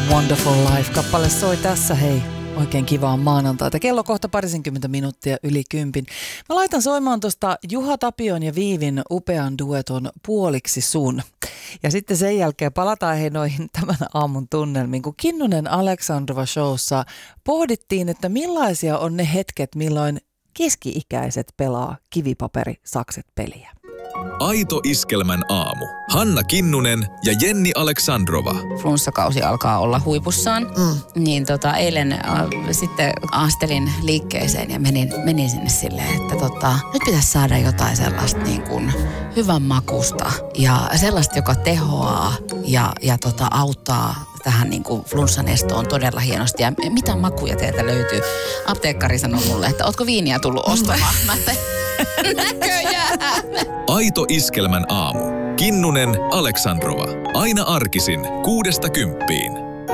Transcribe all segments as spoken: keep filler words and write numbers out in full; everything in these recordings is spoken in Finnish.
Wonderful Life-kappale soi tässä, hei. Oikein kivaa maanantaita. Kello kohta parisenkymmentä minuuttia yli kympin. Mä laitan soimaan tuosta Juha Tapion ja Viivin upean dueton Puoliksi sun. Ja sitten sen jälkeen palataan he noihin tämän aamun tunnelmiin, kun Kinnunen Aleksandrova showssa pohdittiin, että millaisia on ne hetket, milloin keski-ikäiset pelaa kivipaperi-sakset-peliä. Aito Iskelmän aamu. Hanna Kinnunen ja Jenni Aleksandrova. Flunssakausi alkaa olla huipussaan. Mm. Niin tota, eilen äh, sitten astelin liikkeeseen ja menin, menin sinne silleen, että tota, nyt pitäisi saada jotain sellaista niin kuin hyvän makusta ja sellaista, joka tehoaa ja, ja tota, auttaa tähän niin kuin flunssanestoon todella hienosti. Ja mitä makuja teiltä löytyy? Apteekkari sanoi mulle, että ootko viiniä tullut ostamaan? Mä että näköjään. Aito Iskelmän aamu. Kinnunen Aleksandrova. Aina arkisin kuudesta kymppiin.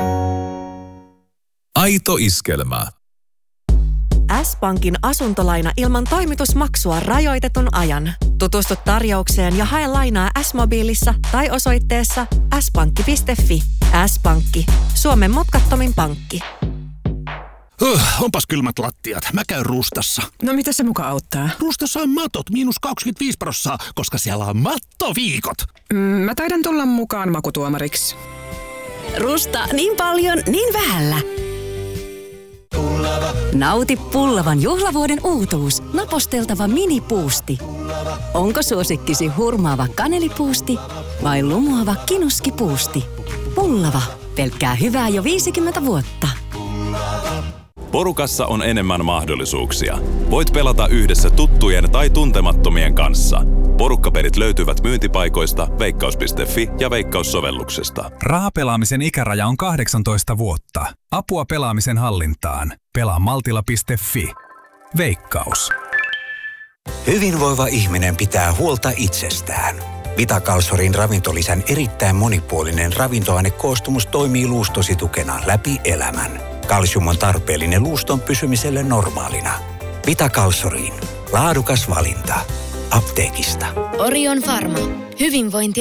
Aito Iskelmä. S-Pankin asuntolaina ilman toimitusmaksua rajoitetun ajan. Tutustu tarjoukseen ja hae lainaa S-mobiilissa tai osoitteessa s pankki piste fi. S-Pankki. Suomen mutkattomin pankki. Huh, onpas kylmät lattiat. Mä käyn Rustassa. No mitä se muka auttaa? Rustassa on matot, miinus kaksikymmentäviisi prosenttia, koska siellä on mattoviikot. Mm, mä taidan tulla mukaan makutuomariksi. Rusta niin paljon, niin vähällä. Nauti Pullavan juhlavuoden uutuus. Naposteltava minipuusti. Onko suosikkisi hurmaava kanelipuusti vai lumoava kinuskipuusti? Pullava. Pelkkää hyvää jo viisikymmentä vuotta. Porukassa on enemmän mahdollisuuksia. Voit pelata yhdessä tuttujen tai tuntemattomien kanssa. Porukkapelit löytyvät myyntipaikoista, veikkaus piste fi ja Veikkaus-sovelluksesta. Rahapelaamisen ikäraja on kahdeksantoista vuotta. Apua pelaamisen hallintaan. Pelaa maltilla piste fi. Veikkaus. Hyvinvoiva ihminen pitää huolta itsestään. Vitakalsorin ravintolisän erittäin monipuolinen ravintoainekoostumus toimii luustosi tukena läpi elämän. Kalsium on tarpeellinen luuston pysymiselle normaalina. Vitakalsoriin. Laadukas valinta. Apteekista. Orion Pharma. Hyvinvointia